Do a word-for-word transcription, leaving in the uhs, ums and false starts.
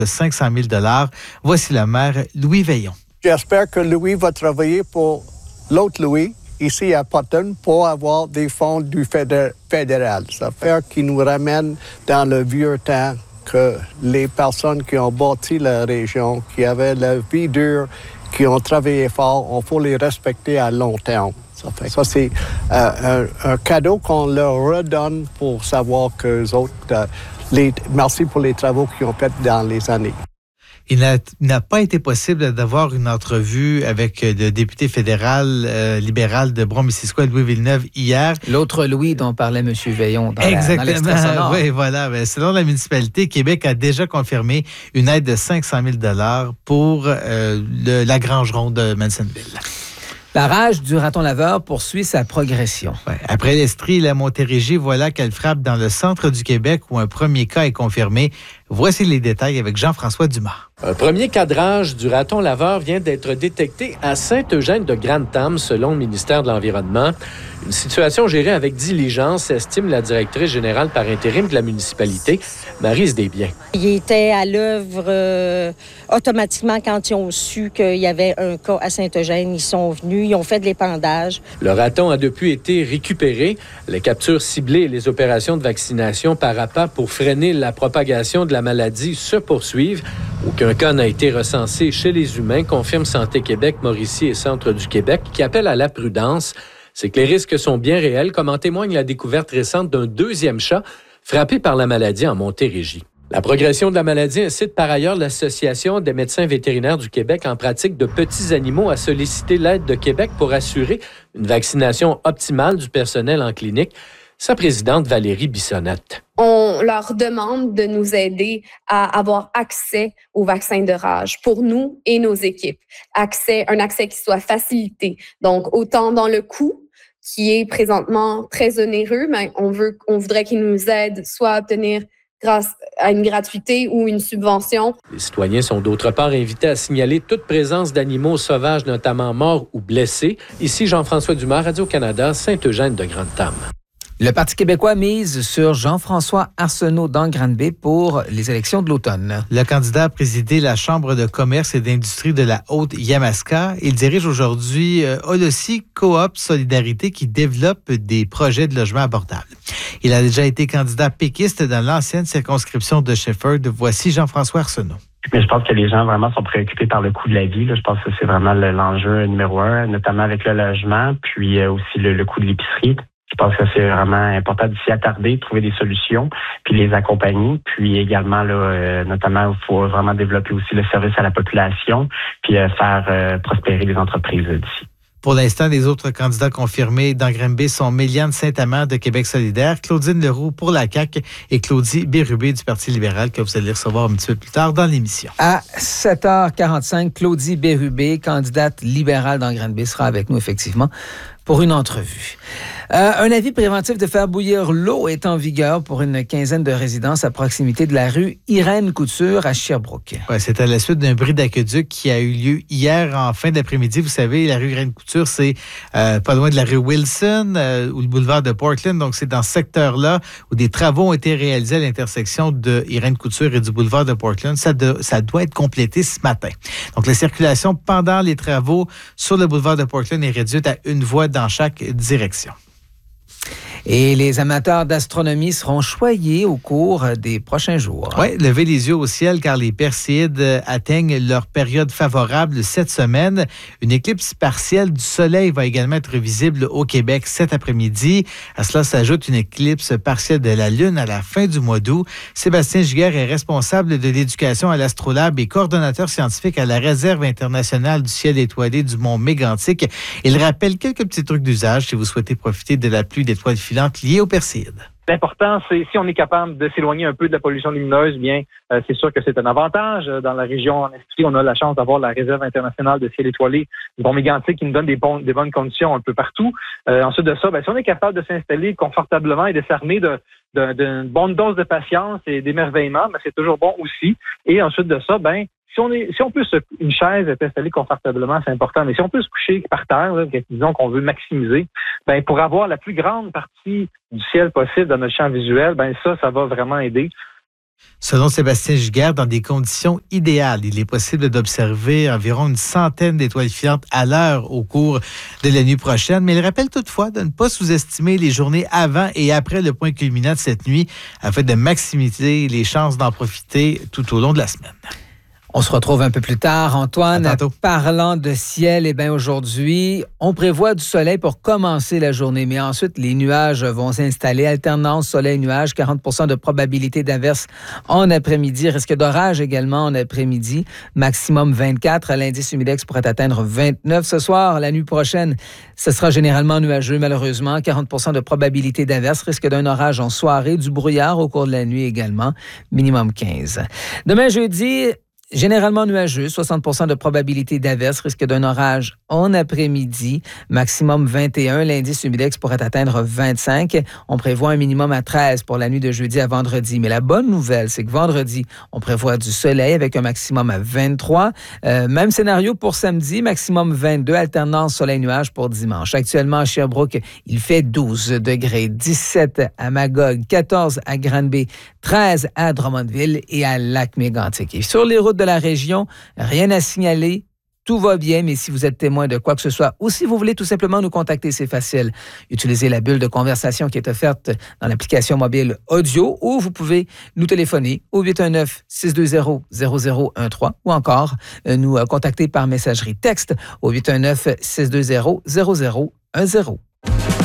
de cinq cent mille dollars. Voici le maire Louis Veillon. J'espère que Louis va travailler pour l'autre Louis, ici à Potton, pour avoir des fonds du fédéral. Ça fait qu'il nous ramène dans le vieux temps que les personnes qui ont bâti la région, qui avaient la vie dure, qui ont travaillé fort, il faut les respecter à long terme. Ça, fait, ça c'est euh, un, un cadeau qu'on leur redonne pour savoir qu'eux autres, euh, les, merci pour les travaux qu'ils ont faits dans les années. Il n'a, il n'a pas été possible d'avoir une entrevue avec le député fédéral euh, libéral de Brome-Missisquoi, Louis Villeneuve, hier. L'autre Louis dont parlait M. Veillon dans, Exactement. La, dans l'extrait sonore. Oui, voilà. Mais selon la municipalité, Québec a déjà confirmé une aide de cinq cent mille dollars pour euh, le, la Grange Ronde de Mansonville. La rage du raton laveur poursuit sa progression. Ouais. Après l'Estrie et la Montérégie, voilà qu'elle frappe dans le centre du Québec où un premier cas est confirmé. Voici les détails avec Jean-François Dumas. Un premier cas de rage du raton laveur vient d'être détecté à Saint-Eugène-de-Grande-Tame, selon le ministère de l'Environnement. Une situation gérée avec diligence, estime la directrice générale par intérim de la municipalité, Maryse Desbiens. Il était à l'œuvre euh, automatiquement quand ils ont su qu'il y avait un cas à Saint-Eugène. Ils sont venus, ils ont fait de l'épandage. Le raton a depuis été récupéré. Les captures ciblées et les opérations de vaccination par appât pour freiner la propagation de la maladie se poursuivent. Aucun cas n'a été recensé chez les humains, confirme Santé Québec, Mauricie et Centre du Québec, qui appellent à la prudence. C'est que les risques sont bien réels, comme en témoigne la découverte récente d'un deuxième chat frappé par la maladie en Montérégie. La progression de la maladie incite par ailleurs l'Association des médecins vétérinaires du Québec en pratique de petits animaux à solliciter l'aide de Québec pour assurer une vaccination optimale du personnel en clinique. Sa présidente Valérie Bissonnette. On leur demande de nous aider à avoir accès au vaccin de rage pour nous et nos équipes. Accès, un accès qui soit facilité. Donc, autant dans le coût, qui est présentement très onéreux, mais on veut, on voudrait qu'ils nous aident soit à obtenir grâce à une gratuité ou une subvention. Les citoyens sont d'autre part invités à signaler toute présence d'animaux sauvages, notamment morts ou blessés. Ici Jean-François Dumas, Radio-Canada, Saint-Eugène-de-Grande-Tame. Le Parti québécois mise sur Jean-François Arsenault d'Angranby pour les élections de l'automne. Le candidat a présidé la Chambre de commerce et d'industrie de la Haute-Yamaska. Il dirige aujourd'hui euh, Olossi Coop Solidarité qui développe des projets de logement abordables. Il a déjà été candidat péquiste dans l'ancienne circonscription de Shefford. Voici Jean-François Arsenault. Mais je pense que les gens vraiment sont préoccupés par le coût de la vie. Là. Je pense que c'est vraiment l'enjeu numéro un, notamment avec le logement, puis euh, aussi le, le coût de l'épicerie. Je pense que c'est vraiment important de s'y attarder, de trouver des solutions, puis les accompagner. Puis également, là, euh, notamment, il faut vraiment développer aussi le service à la population, puis euh, faire euh, prospérer les entreprises euh, d'ici. Pour l'instant, les autres candidats confirmés dans Granby sont Méliane Saint-Amand de Québec solidaire, Claudine Leroux pour la C A Q et Claudie Bérubé du Parti libéral que vous allez recevoir un petit peu plus tard dans l'émission. À sept heures quarante-cinq, Claudie Bérubé, candidate libérale dans Granby, sera avec nous effectivement pour une entrevue. Euh, un avis préventif de faire bouillir l'eau est en vigueur pour une quinzaine de résidences à proximité de la rue Irène Couture à Sherbrooke. Ouais, c'est à la suite d'un bris d'aqueduc qui a eu lieu hier en fin d'après-midi. Vous savez, la rue Irène Couture, c'est euh, pas loin de la rue Wilson euh, ou le boulevard de Portland. Donc, c'est dans ce secteur-là où des travaux ont été réalisés à l'intersection de Irène Couture et du boulevard de Portland. Ça, de, ça doit être complété ce matin. Donc, la circulation pendant les travaux sur le boulevard de Portland est réduite à une voie dans chaque direction. Et les amateurs d'astronomie seront choyés au cours des prochains jours. Oui, levez les yeux au ciel car les Perséides atteignent leur période favorable cette semaine. Une éclipse partielle du Soleil va également être visible au Québec cet après-midi. À cela s'ajoute une éclipse partielle de la Lune à la fin du mois d'août. Sébastien Giguère est responsable de l'éducation à l'Astrolabe et coordonnateur scientifique à la Réserve internationale du ciel étoilé du Mont Mégantic. Il rappelle quelques petits trucs d'usage si vous souhaitez profiter de la pluie d'étoiles filantes liées aux Perséides. L'important, c'est si on est capable de s'éloigner un peu de la pollution lumineuse, bien, euh, c'est sûr que c'est un avantage. Dans la région en Estrie, on a la chance d'avoir la Réserve internationale de ciel étoilé du Mont Mégantic qui nous donne des, bons, des bonnes conditions un peu partout. Euh, ensuite de ça, ben, si on est capable de s'installer confortablement et de s'armer de, de, d'une bonne dose de patience et d'émerveillement, ben, c'est toujours bon aussi. Et ensuite de ça, ben, Si on est, si on peut se, une chaise est installée confortablement, c'est important. Mais si on peut se coucher par terre, là, disons qu'on veut maximiser, ben pour avoir la plus grande partie du ciel possible dans notre champ visuel, ben ça, ça va vraiment aider. Selon Sébastien Giguère, dans des conditions idéales, il est possible d'observer environ une centaine d'étoiles filantes à l'heure au cours de la nuit prochaine. Mais il rappelle toutefois de ne pas sous-estimer les journées avant et après le point culminant de cette nuit afin de maximiser les chances d'en profiter tout au long de la semaine. On se retrouve un peu plus tard. Antoine, parlant de ciel, eh bien aujourd'hui, on prévoit du soleil pour commencer la journée, mais ensuite, les nuages vont s'installer. Alternance soleil-nuage, quarante pour cent de probabilité d'averse en après-midi. Risque d'orage également en après-midi. Maximum vingt-quatre. L'indice humidex pourrait atteindre vingt-neuf. Ce soir, la nuit prochaine, ce sera généralement nuageux, malheureusement. quarante pour cent de probabilité d'averse. Risque d'un orage en soirée. Du brouillard au cours de la nuit également. Minimum quinze. Demain, jeudi, généralement nuageux, soixante pour cent de probabilité d'averse, risque d'un orage en après-midi, maximum vingt et un. L'indice humidex pourrait atteindre vingt-cinq. On prévoit un minimum à treize pour la nuit de jeudi à vendredi. Mais la bonne nouvelle, c'est que vendredi, on prévoit du soleil avec un maximum à vingt-trois. Euh, même scénario pour samedi, maximum vingt-deux, alternance soleil-nuage pour dimanche. Actuellement, à Sherbrooke, il fait douze degrés, dix-sept à Magog, quatorze à Granby, treize à Drummondville et à Lac-Mégantic. Et sur les routes de la région, rien à signaler. Tout va bien, mais si vous êtes témoin de quoi que ce soit ou si vous voulez tout simplement nous contacter, c'est facile. Utilisez la bulle de conversation qui est offerte dans l'application mobile audio ou vous pouvez nous téléphoner au huit un neuf, six deux zéro, zéro zéro un trois ou encore nous contacter par messagerie texte au huit un neuf, six deux zéro, zéro zéro un zéro.